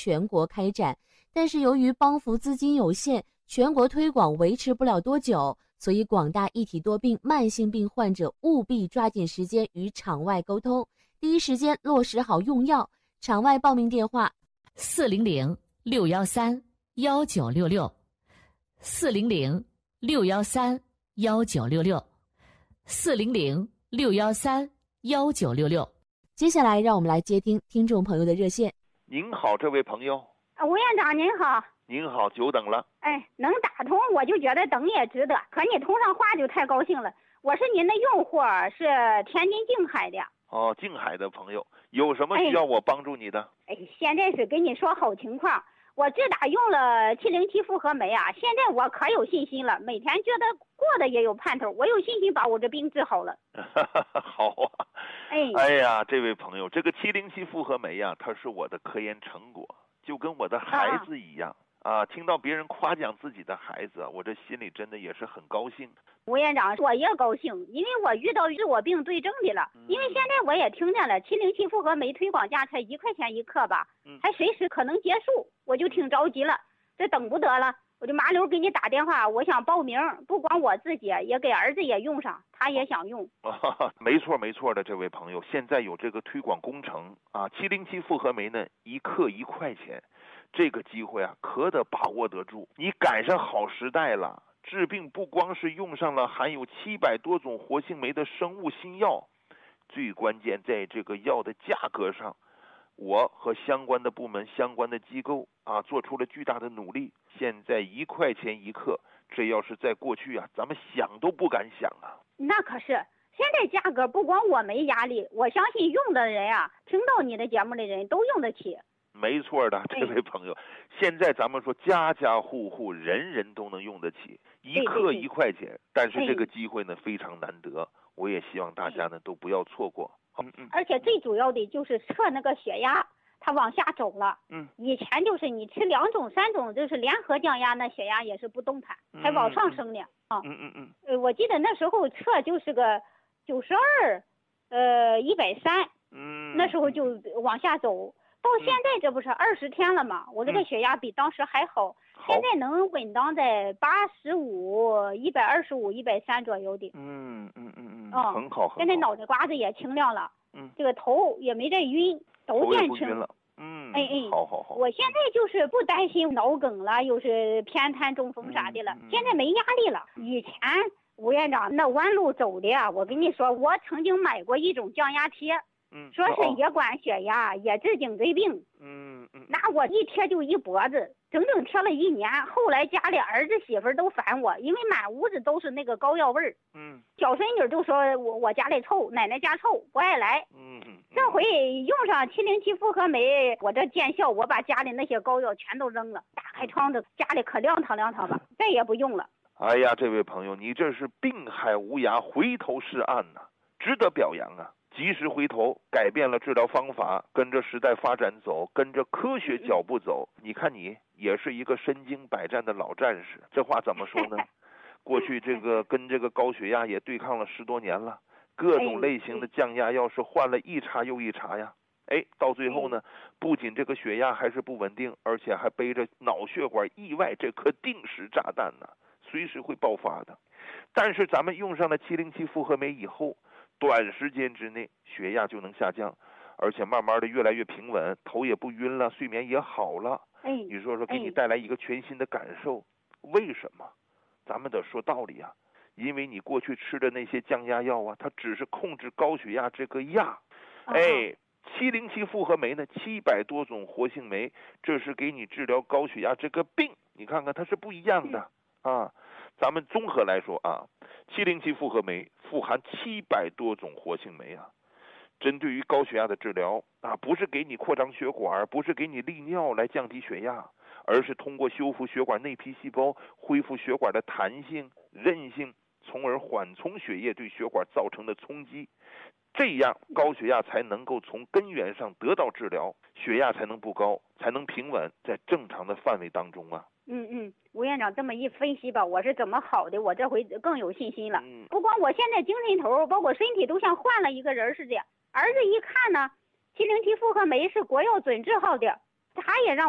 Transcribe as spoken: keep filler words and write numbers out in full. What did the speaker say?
全国开展，但是由于帮扶资金有限，全国推广维持不了多久，所以广大一体多病慢性病患者务必抓紧时间与场外沟通，第一时间落实好用药。场外报名电话： 四零零六幺三幺九六六，四零零六幺三幺九六六，四零零六幺三幺九六六。 接下来让我们来接听听众朋友的热线。 您好，这位朋友。 啊，吴院长您好。 您好，久等了。 哎，能打通我就觉得等也值得，可你通上话就太高兴了。我是您的用户，是天津静海的。 哦，静海的朋友，有什么需要我帮助你的？ 哎，现在是跟你说好情况。我自打用了七零七复合酶啊，现在我可有信心了，每天觉得过得也有盼头，我有信心把我这病治好了。 好啊。 哎哎呀，这位朋友，这个七零七复合酶呀，它是我的科研成果，就跟我的孩子一样。啊啊，听到别人夸奖自己的孩子，我这心里真的也是很高兴。 吴院长，我也高兴，因为我遇到治我病对症的了。嗯、因为现在我也听见了，七零七复合酶推广价才一块钱一克吧，嗯、还随时可能结束，我就挺着急了，这等不得了，我就麻溜给你打电话，我想报名，不光我自己，也给儿子也用上，他也想用。 啊、没错没错的，这位朋友，现在有这个推广工程啊，七零七复合酶呢，一克一块钱。这个机会啊，可得把握得住。你赶上好时代了，治病不光是用上了含有七百多种活性酶的生物新药，最关键在这个药的价格上，我和相关的部门、相关的机构啊，做出了巨大的努力。现在一块钱一克，这要是在过去啊，咱们想都不敢想啊。 那可是。现在价格不光我没压力，我相信用的人啊，听到你的节目的人都用得起。 没错的，这位朋友，现在咱们说家家户户人人都能用得起，一克一块钱，但是这个机会呢非常难得，我也希望大家呢都不要错过。 嗯嗯。而且最主要的就是测那个血压，它往下走了。 嗯。 以前就是你吃两种、三种，就是联合降压，那血压也是不动弹，还往上升呢。啊。 嗯嗯嗯。 呃，我记得那时候测就是个九十二，呃，一百三。 嗯。 那时候就往下走。到现在这不是二十天了嘛？我这个血压比当时还好， 嗯、 现在能稳当在八十五、一百二十五、一百三左右的。 嗯嗯嗯嗯， 哦、 很好很好。 现在脑袋瓜子也清亮了， 嗯， 这个头也没再晕，都变轻了。嗯， 哎哎， 好好好。 我现在就是不担心脑梗了，又是偏瘫、中风啥的了， 嗯嗯、 现在没压力了。以前吴院长那弯路走的啊，我跟你说，我曾经买过一种降压贴。 嗯， 说是也管血压，也治颈椎病。 嗯嗯， 那我一贴就一脖子，整整贴了一年。后来家里儿子媳妇都烦我，因为满屋子都是那个膏药味儿。 嗯， 小孙女就说我我家里臭，奶奶家臭，不爱来。 嗯嗯， 这回用上七零七复合酶，我这见效，我把家里那些膏药全都扔了，打开窗子，家里可亮堂亮堂吧，再也不用了。 哎呀，这位朋友，你这是病海无涯，回头是岸呐、啊，值得表扬啊！及时回头，改变了治疗方法，跟着时代发展走，跟着科学脚步走。你看你也是一个身经百战的老战士，这话怎么说呢？过去这个跟这个高血压也对抗了十多年了，各种类型的降压药是换了一茬又一茬呀。哎，到最后呢，不仅这个血压还是不稳定，而且还背着脑血管意外这颗定时炸弹呢，随时会爆发的。但是咱们用上了七零七复合酶以后，短时间之内血压就能下降，而且慢慢的越来越平稳，头也不晕了，睡眠也好了。 哎， 你说说，给你带来一个全新的感受。为什么？咱们得说道理啊，因为你过去吃的那些降压药啊，它只是控制高血压这个压。哎，七零七复合酶呢，七百多种活性酶，这是给你治疗高血压这个病。你看看它是不一样的啊。咱们综合来说啊，七零七复合酶富含七百多种活性酶啊，针对于高血压的治疗啊，不是给你扩张血管，不是给你利尿来降低血压，而是通过修复血管内皮细胞，恢复血管的弹性、韧性，从而缓冲血液对血管造成的冲击，这样高血压才能够从根源上得到治疗，血压才能不高，才能平稳在正常的范围当中啊。 嗯嗯，吴院长这么一分析吧，我是怎么好的，我这回更有信心了。 嗯、 不光我现在精神头，包括身体都像换了一个人似的。儿子一看呢，七零七复合酶是国药准字号的，他也让